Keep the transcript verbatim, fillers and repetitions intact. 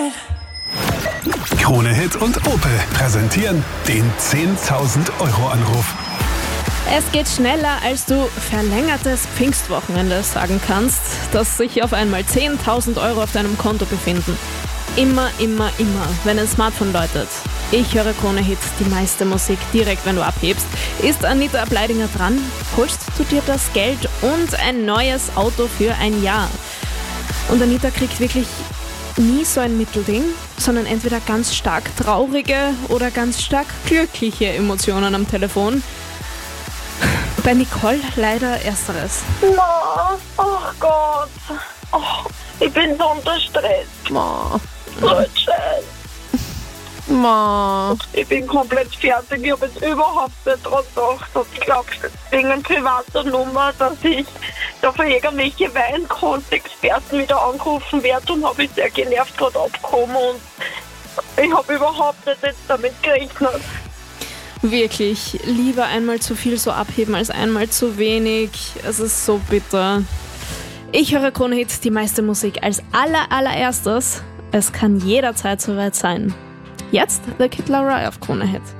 Hit. Krone Hit und Opel präsentieren den zehntausend Euro Anruf. Es geht schneller, als du verlängertes Pfingstwochenende sagen kannst, dass sich auf einmal zehntausend Euro auf deinem Konto befinden. Immer, immer, immer, wenn ein Smartphone läutet. Ich höre Krone Hit, die meiste Musik direkt, wenn du abhebst. Ist Anita Ableidinger dran? Holst du dir das Geld und ein neues Auto für ein Jahr? Und Anita kriegt wirklich nie so ein Mittelding, sondern entweder ganz stark traurige oder ganz stark glückliche Emotionen am Telefon. Bei Nicole leider ersteres. Ma, oh Gott. Oh, ich bin so unter Stress. Ma. So ein Scheiß. Ma. Ich bin komplett fertig. Ich habe jetzt überhaupt nicht dran gedacht. Und ich glaube, wegen einer privaten Nummer, dass ich da von irgendwelchen Weinkunstexperten wieder angerufen werde und habe ich sehr genervt gerade abgekommen. Und ich habe überhaupt nicht jetzt damit gerechnet. Wirklich, lieber einmal zu viel so abheben als einmal zu wenig. Es ist so bitter. Ich höre Krone Hit, die meiste Musik als aller allererstes. Es kann jederzeit soweit sein. Jetzt The Kid Laroi auf Krone Hit.